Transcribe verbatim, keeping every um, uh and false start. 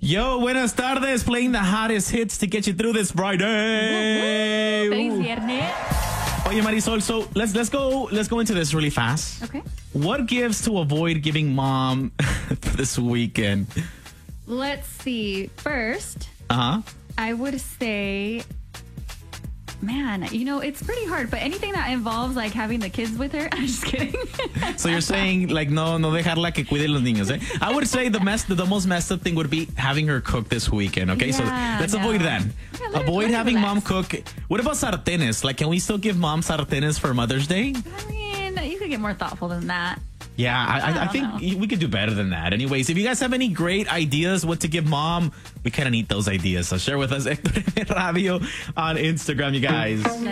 Yo, buenas tardes. Playing the hottest hits to get you through this Friday. Feliz viernes. Oye, Marisol, so let's let's go let's go into this really fast. Okay. What gifts to avoid giving mom this weekend? Let's see. First, Uh huh. I would say, man, you know, it's pretty hard, but anything that involves like having the kids with her, I'm just kidding. So you're saying like no no dejarla que cuide los niños, eh? I would say the mess the most messed up thing would be having her cook this weekend. Okay, so Yeah, let's no. avoid that. Yeah, let her- avoid let her having mom relax. cook. What about sartenes? Like, can we still give mom sartenes for Mother's Day? I mean, you could get more thoughtful than that. Yeah, I, I, I don't think know. we could do better than that. Anyways, if you guys have any great ideas what to give mom, we kind of need those ideas. So share with us Hector M. Radio on Instagram, you guys.